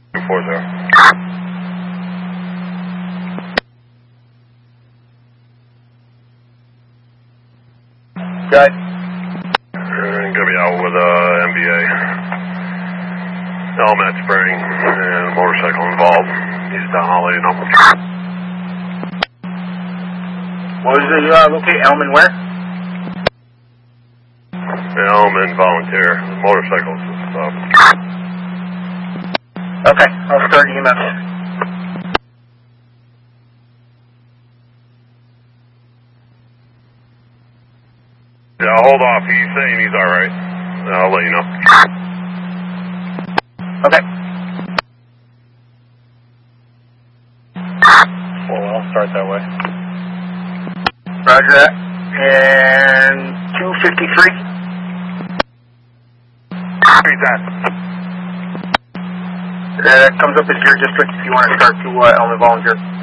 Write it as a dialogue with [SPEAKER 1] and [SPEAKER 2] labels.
[SPEAKER 1] 240.
[SPEAKER 2] Good.
[SPEAKER 1] Gonna be out with MBA. Element spraying and a motorcycle involved. He's down, I'll let you know.
[SPEAKER 2] What was the locate? Elman where?
[SPEAKER 1] Element volunteer. Motorcycles and stuff.
[SPEAKER 2] Okay, I'll start EMS.
[SPEAKER 1] Yeah, hold off. He's saying he's alright. I'll let you know.
[SPEAKER 2] Okay.
[SPEAKER 3] Well, I'll start that way.
[SPEAKER 2] Roger that. And 253.
[SPEAKER 1] Read that.
[SPEAKER 2] That comes up as your district if you want to start to Elman Volunteer.